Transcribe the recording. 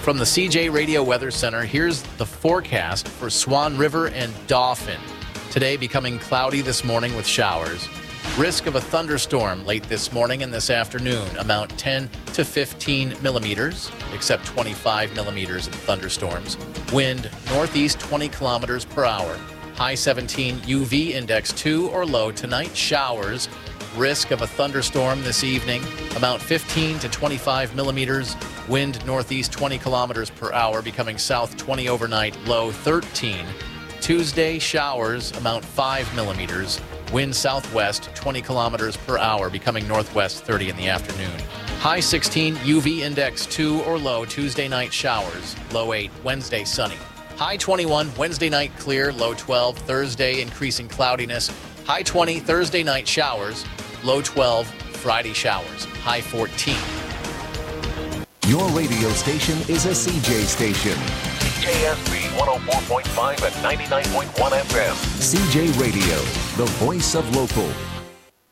From the CJ Radio Weather Center, here's the forecast for Swan River and Dauphin. Today becoming cloudy this morning with showers. Risk of a thunderstorm late this morning and this afternoon. Amount 10 to 15 millimeters, except 25 millimeters in thunderstorms. Wind northeast 20 kilometers per hour. High 17, UV index 2 or low. Tonight, showers. Risk of a thunderstorm this evening. Amount 15 to 25 millimeters. Wind northeast 20 kilometers per hour, becoming south 20 overnight. Low 13. Tuesday, showers. Amount 5 millimeters. Wind southwest 20 kilometers per hour, becoming northwest 30 in the afternoon. High 16, UV index 2 or low. Tuesday night, showers. Low 8. Wednesday, sunny. High 21, Wednesday night, clear. Low 12. Thursday, increasing cloudiness. High 20, Thursday night, showers. Low 12, Friday showers. High 14. Your radio station is a CJ station. CJSB 104.5 and 99.1 FM. CJ Radio, the voice of local.